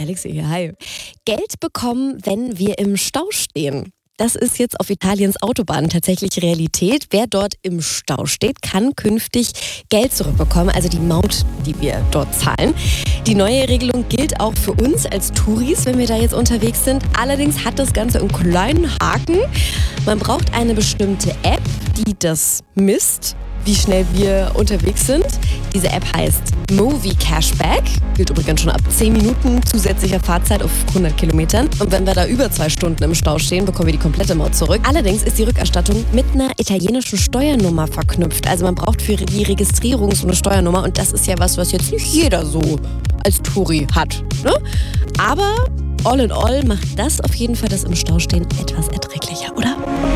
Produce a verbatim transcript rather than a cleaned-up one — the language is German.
Alexi hier, hi. Geld bekommen, wenn wir im Stau stehen. Das ist jetzt auf Italiens Autobahnen tatsächlich Realität. Wer dort im Stau steht, kann künftig Geld zurückbekommen, also die Maut, die wir dort zahlen. Die neue Regelung gilt auch für uns als Touris, wenn wir da jetzt unterwegs sind. Allerdings hat das Ganze einen kleinen Haken. Man braucht eine bestimmte App, die das misst, wie schnell wir unterwegs sind. Diese App heißt Movi Cashback, gilt übrigens schon ab zehn Minuten zusätzlicher Fahrzeit auf hundert Kilometern. Und wenn wir da über zwei Stunden im Stau stehen, bekommen wir die komplette Maut zurück. Allerdings ist die Rückerstattung mit einer italienischen Steuernummer verknüpft. Also man braucht für die Registrierung so eine Steuernummer und das ist ja was, was jetzt nicht jeder so als Touri hat. Ne? Aber all in all macht das auf jeden Fall das im Stau stehen etwas erträglicher, oder?